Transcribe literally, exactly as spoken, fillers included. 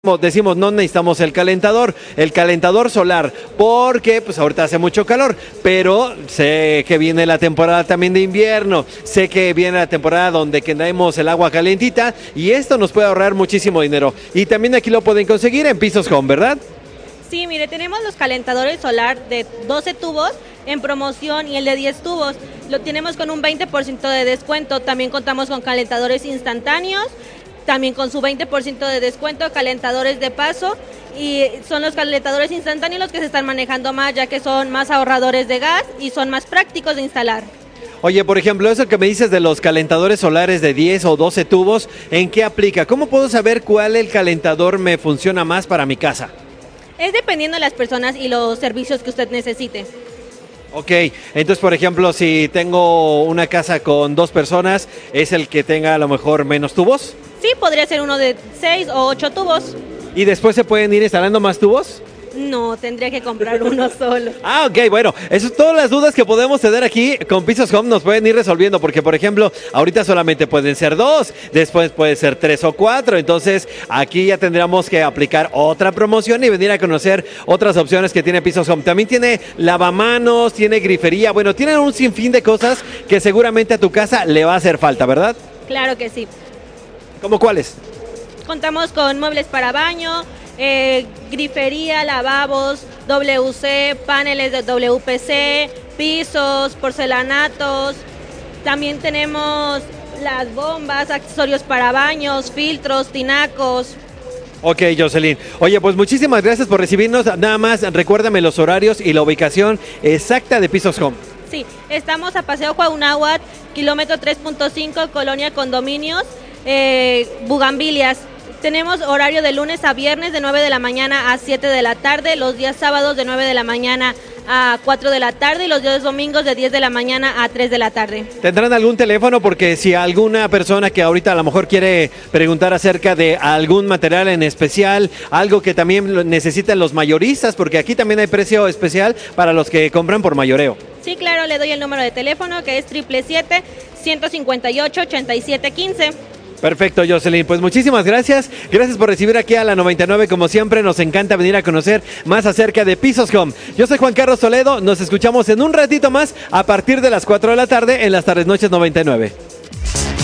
Como decimos, no necesitamos el calentador, el calentador solar, porque pues ahorita hace mucho calor, pero sé que viene la temporada también de invierno, sé que viene la temporada donde tenemos el agua calentita y esto nos puede ahorrar muchísimo dinero. Y también aquí lo pueden conseguir en Pisos Home, ¿verdad? Sí, mire, tenemos los calentadores solar de doce tubos en promoción y el de diez tubos. Lo tenemos con un veinte por ciento de descuento. También contamos con calentadores instantáneos, también con su veinte por ciento de descuento, calentadores de paso, y son los calentadores instantáneos los que se están manejando más, ya que son más ahorradores de gas y son más prácticos de instalar. Oye, por ejemplo, eso que me dices de los calentadores solares de diez o doce tubos, ¿en qué aplica? ¿Cómo puedo saber cuál el calentador me funciona más para mi casa? Es dependiendo de las personas y los servicios que usted necesite. Ok, entonces por ejemplo, si tengo una casa con dos personas, ¿es el que tenga a lo mejor menos tubos? Sí, podría ser uno de seis o ocho tubos. ¿Y después se pueden ir instalando más tubos? No, tendría que comprar uno solo. Ah, ok, bueno, eso es todas las dudas que podemos tener aquí con Pisos Home, nos pueden ir resolviendo, porque por ejemplo, ahorita solamente pueden ser dos, después puede ser tres o cuatro, entonces aquí ya tendríamos que aplicar otra promoción y venir a conocer otras opciones que tiene Pisos Home. También tiene lavamanos, tiene grifería, bueno, tienen un sinfín de cosas que seguramente a tu casa le va a hacer falta, ¿verdad? Claro que sí. ¿Cómo cuáles? Contamos con muebles para baño, eh, grifería, lavabos, W C, paneles de W P C, pisos, porcelanatos. También tenemos las bombas, accesorios para baños, filtros, tinacos. Ok, Jocelyn. Oye, pues muchísimas gracias por recibirnos. Nada más, recuérdame los horarios y la ubicación exacta de Pisos Home. Sí, estamos a Paseo Cuauhnáhuac, kilómetro tres punto cinco, Colonia Condominios, eh, Bugambilias. Tenemos horario de lunes a viernes de nueve de la mañana a siete de la tarde, los días sábados de nueve de la mañana a cuatro de la tarde y los días domingos de diez de la mañana a tres de la tarde. ¿Tendrán algún teléfono? Porque si alguna persona que ahorita a lo mejor quiere preguntar acerca de algún material en especial, algo que también necesitan los mayoristas, porque aquí también hay precio especial para los que compran por mayoreo. Sí, claro, le doy el número de teléfono que es siete siete siete, ciento cincuenta y ocho, ochenta y siete quince. Perfecto, Jocelyn. Pues muchísimas gracias. Gracias por recibir aquí a la noventa y nueve. Como siempre, nos encanta venir a conocer más acerca de Pisos Home. Yo soy Juan Carlos Toledo. Nos escuchamos en un ratito más a partir de las cuatro de la tarde en las tardes noches noventa y nueve.